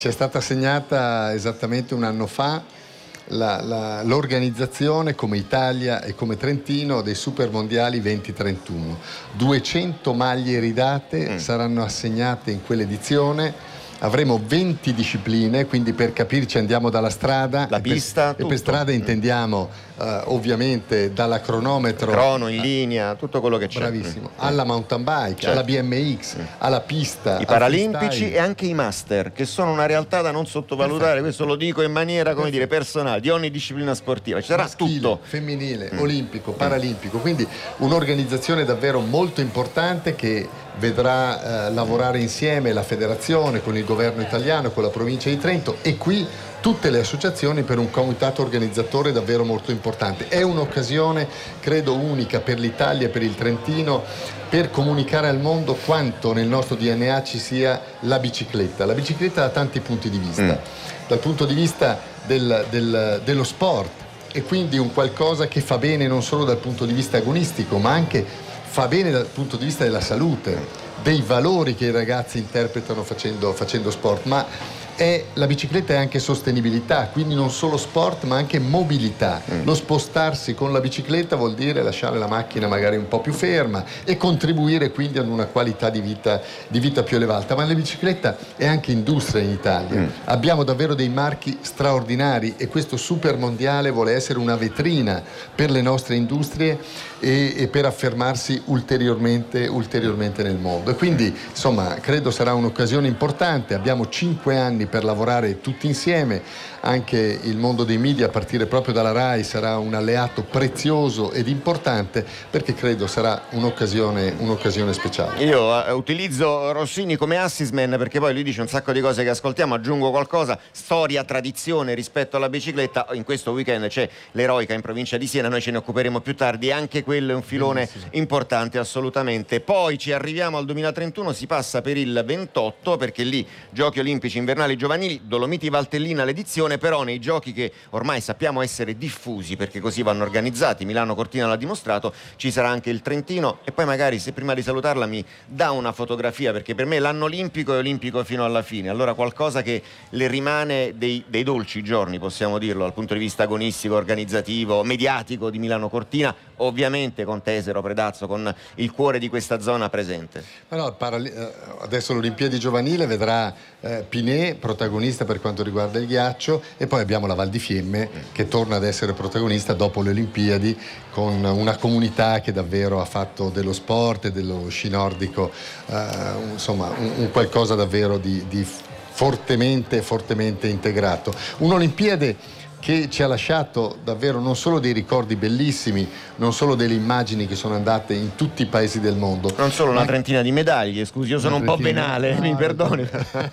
Ci è stata assegnata esattamente un anno fa l'organizzazione come Italia e come Trentino dei Super Mondiali 2031. 200 maglie ridate saranno assegnate in quell'edizione. Avremo 20 discipline, quindi per capirci andiamo dalla strada, la pista, e per strada intendiamo ovviamente dalla cronometro, in linea, tutto quello che c'è. Bravissimo, alla mountain bike, alla BMX, alla pista, i paralimpici e anche i master, che sono una realtà da non sottovalutare. Questo lo dico in maniera, come dire, personale, di ogni disciplina sportiva. Ci sarà maschile, tutto, femminile, olimpico, paralimpico, quindi un'organizzazione davvero molto importante che vedrà lavorare insieme la federazione con il governo italiano, con la provincia di Trento e qui tutte le associazioni per un comitato organizzatore davvero molto importante. È un'occasione, credo, unica per l'Italia e per il Trentino per comunicare al mondo quanto nel nostro DNA ci sia la bicicletta. La bicicletta da tanti punti di vista, dal punto di vista dello sport, e quindi un qualcosa che fa bene non solo dal punto di vista agonistico, ma anche fa bene dal punto di vista della salute, dei valori che i ragazzi interpretano facendo sport, ma la bicicletta è anche sostenibilità, quindi non solo sport ma anche mobilità. Lo spostarsi con la bicicletta vuol dire lasciare la macchina magari un po' più ferma e contribuire quindi ad una qualità di vita più elevata. Ma la bicicletta è anche industria in Italia. Abbiamo davvero dei marchi straordinari e questo super mondiale vuole essere una vetrina per le nostre industrie e per affermarsi ulteriormente nel mondo. E quindi insomma credo sarà un'occasione importante. Abbiamo 5 anni per lavorare tutti insieme. Anche il mondo dei media, a partire proprio dalla RAI, sarà un alleato prezioso ed importante, perché credo sarà un'occasione speciale. Io utilizzo Rossini come assisman, perché poi lui dice un sacco di cose che ascoltiamo, aggiungo qualcosa: storia, tradizione rispetto alla bicicletta. In questo weekend c'è l'Eroica in provincia di Siena, noi ce ne occuperemo più tardi, anche quello è un filone importante assolutamente. Poi ci arriviamo al 2031, si passa per il 28, perché lì Giochi Olimpici Invernali Giovanili, Dolomiti Valtellina l'edizione, però nei giochi che ormai sappiamo essere diffusi, perché così vanno organizzati, Milano Cortina l'ha dimostrato, ci sarà anche il Trentino. E poi magari, se prima di salutarla mi dà una fotografia, perché per me l'anno olimpico è olimpico fino alla fine, allora qualcosa che le rimane dei dolci giorni, possiamo dirlo, dal punto di vista agonistico, organizzativo, mediatico di Milano Cortina, ovviamente con Tesero, Predazzo, con il cuore di questa zona presente. Adesso l'Olimpiadi giovanile vedrà Pinet protagonista per quanto riguarda il ghiaccio, e poi abbiamo la Val di Fiemme che torna ad essere protagonista dopo le Olimpiadi, con una comunità che davvero ha fatto dello sport e dello sci nordico insomma un qualcosa davvero di fortemente integrato. Un'Olimpiade che ci ha lasciato davvero non solo dei ricordi bellissimi, non solo delle immagini che sono andate in tutti i paesi del mondo. Non solo una trentina di medaglie, scusi, io sono un po' venale, mi perdoni.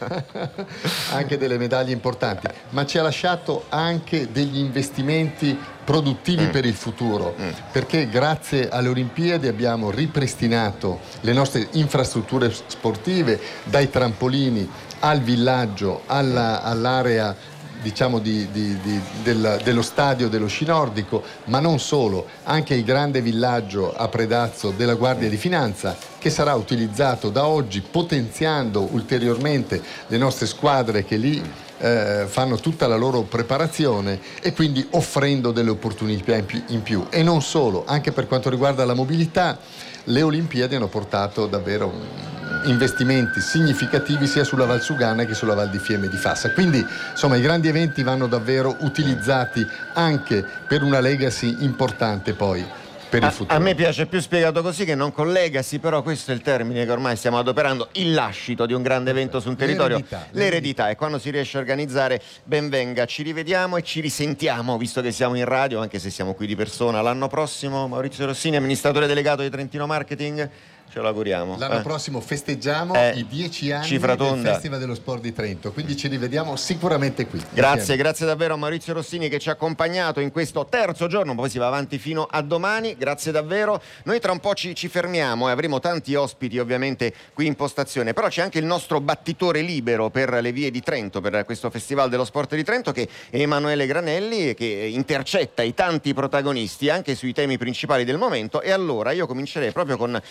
Anche delle medaglie importanti, ma ci ha lasciato anche degli investimenti produttivi per il futuro, perché grazie alle Olimpiadi abbiamo ripristinato le nostre infrastrutture sportive, dai trampolini al villaggio, all'area diciamo dello stadio dello sci nordico, ma non solo, anche il grande villaggio a Predazzo della Guardia di Finanza, che sarà utilizzato da oggi, potenziando ulteriormente le nostre squadre che lì fanno tutta la loro preparazione, e quindi offrendo delle opportunità in più. E non solo, anche per quanto riguarda la mobilità, le Olimpiadi hanno portato davvero investimenti significativi sia sulla Valsugana che sulla Val di Fiemme di Fassa. Quindi insomma i grandi eventi vanno davvero utilizzati anche per una legacy importante poi per il futuro. A me piace più spiegato così che non con legacy, però questo è il termine che ormai stiamo adoperando, il lascito di un grande evento su un territorio, l'eredità, e quando si riesce a organizzare ben venga. Ci rivediamo e ci risentiamo, visto che siamo in radio, anche se siamo qui di persona, l'anno prossimo. Maurizio Rossini, amministratore delegato di Trentino Marketing, ce lo auguriamo. L'anno prossimo festeggiamo i 10 anni del Festival dello Sport di Trento, quindi ci rivediamo sicuramente qui. Grazie davvero a Maurizio Rossini che ci ha accompagnato in questo terzo giorno, poi si va avanti fino a domani. Grazie davvero. Noi tra un po' ci fermiamo e avremo tanti ospiti ovviamente qui in postazione, però c'è anche il nostro battitore libero per le vie di Trento, per questo Festival dello Sport di Trento, che è Emanuele Granelli, che intercetta i tanti protagonisti anche sui temi principali del momento. E allora io comincerei proprio con le dichiarazioni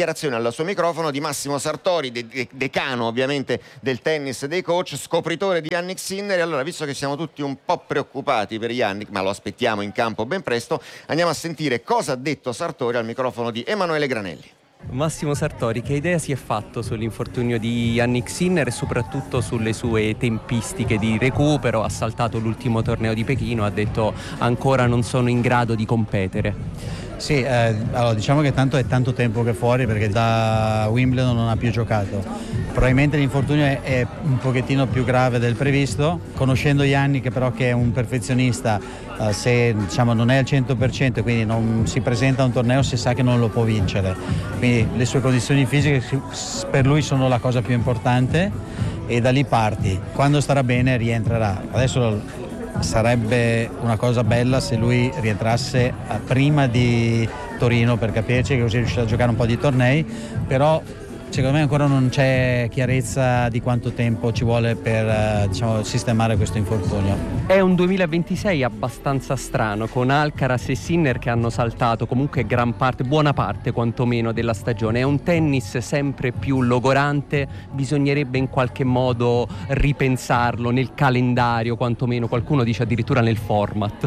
dichiarazione al suo microfono di Massimo Sartori, decano ovviamente del tennis dei coach, scopritore di Jannik Sinner. E allora, visto che siamo tutti un po' preoccupati per Jannik, ma lo aspettiamo in campo ben presto, andiamo a sentire cosa ha detto Sartori al microfono di Emanuele Granelli. Massimo Sartori, che idea si è fatto sull'infortunio di Jannik Sinner e soprattutto sulle sue tempistiche di recupero? Ha saltato l'ultimo torneo di Pechino, ha detto ancora non sono in grado di competere. Sì, allora diciamo che tanto è tanto tempo che è fuori, perché da Wimbledon non ha più giocato. Probabilmente l'infortunio è un pochettino più grave del previsto. Conoscendo Jannik però, che è un perfezionista, se diciamo non è al 100% e quindi non si presenta a un torneo se sa che non lo può vincere. Quindi le sue condizioni fisiche per lui sono la cosa più importante e da lì parti. Quando starà bene rientrerà. Adesso sarebbe una cosa bella se lui rientrasse prima di Torino, per capirci, che così riuscirà a giocare un po' di tornei, però secondo me ancora non c'è chiarezza di quanto tempo ci vuole per sistemare questo infortunio. È un 2026 abbastanza strano, con Alcaraz e Sinner che hanno saltato comunque buona parte quantomeno della stagione. È un tennis sempre più logorante, bisognerebbe in qualche modo ripensarlo nel calendario, quantomeno qualcuno dice addirittura nel format.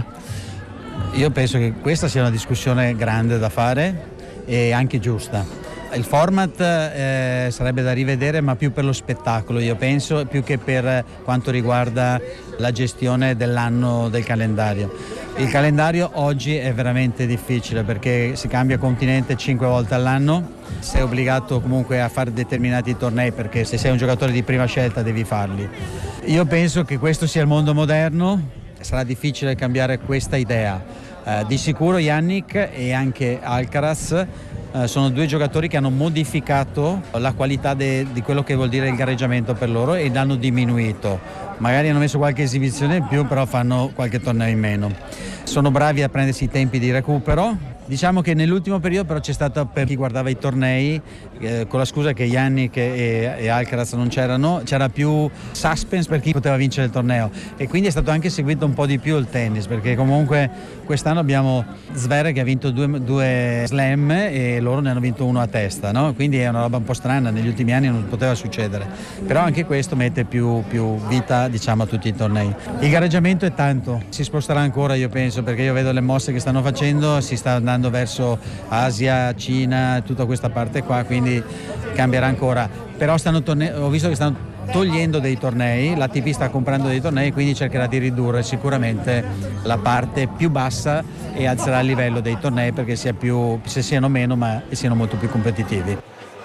Io penso che questa sia una discussione grande da fare e anche giusta. Il format sarebbe da rivedere, ma più per lo spettacolo, io penso, più che per quanto riguarda la gestione dell'anno del calendario. Il calendario oggi è veramente difficile perché si cambia continente 5 volte all'anno, sei obbligato comunque a fare determinati tornei perché se sei un giocatore di prima scelta devi farli. Io penso che questo sia il mondo moderno, sarà difficile cambiare questa idea. Di sicuro Jannik e anche Alcaraz sono due giocatori che hanno modificato la qualità di quello che vuol dire il gareggiamento per loro e l'hanno diminuito. Magari hanno messo qualche esibizione in più, però fanno qualche torneo in meno. Sono bravi a prendersi i tempi di recupero. Diciamo che nell'ultimo periodo però c'è stato, per chi guardava i tornei, con la scusa che Jannik e Alcaraz non c'erano, c'era più suspense per chi poteva vincere il torneo e quindi è stato anche seguito un po' di più il tennis, perché comunque quest'anno abbiamo Zverev che ha vinto due slam e loro ne hanno vinto uno a testa, no? Quindi è una roba un po' strana, negli ultimi anni non poteva succedere, però anche questo mette più vita, diciamo, a tutti i tornei. Il gareggiamento è tanto, si sposterà ancora, io penso, perché io vedo le mosse che stanno facendo, si sta andando verso Asia, Cina, tutta questa parte qua, quindi cambierà ancora. Però ho visto che stanno togliendo dei tornei, l'ATP sta comprando dei tornei, quindi cercherà di ridurre sicuramente la parte più bassa e alzerà il livello dei tornei perché se siano meno ma siano molto più competitivi.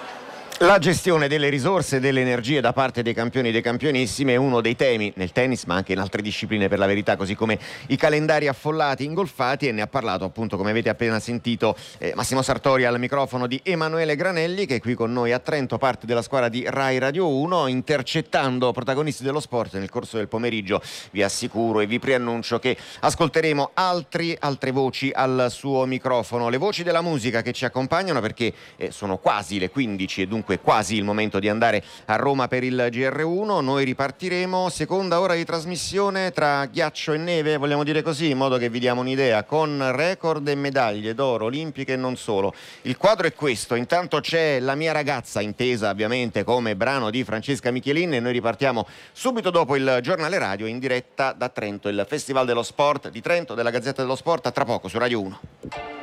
La gestione delle risorse e delle energie da parte dei campioni e dei campionissimi è uno dei temi nel tennis, ma anche in altre discipline, per la verità, così come i calendari affollati, ingolfati, e ne ha parlato appunto, come avete appena sentito, Massimo Sartori al microfono di Emanuele Granelli, che è qui con noi a Trento, parte della squadra di Rai Radio 1, intercettando protagonisti dello sport nel corso del pomeriggio. Vi assicuro e vi preannuncio che ascolteremo altre voci al suo microfono, le voci della musica che ci accompagnano, perché sono quasi le 15 e dunque quasi il momento di andare a Roma per il GR1. Noi ripartiremo, seconda ora di trasmissione tra ghiaccio e neve, vogliamo dire così, in modo che vi diamo un'idea, con record e medaglie d'oro olimpiche e non solo. Il quadro è questo: intanto c'è La mia ragazza, intesa ovviamente come brano di Francesca Michelin, e noi ripartiamo subito dopo il giornale radio in diretta da Trento, il Festival dello Sport di Trento, della Gazzetta dello Sport. A tra poco su Radio 1.